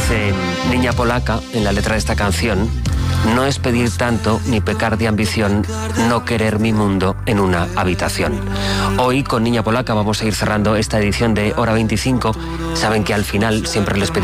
Dice Niña Polaca en la letra de esta canción: no es pedir tanto ni pecar de ambición, no querer mi mundo en una habitación. Hoy con Niña Polaca vamos a ir cerrando esta edición de Hora 25. Saben que al final siempre les pedimos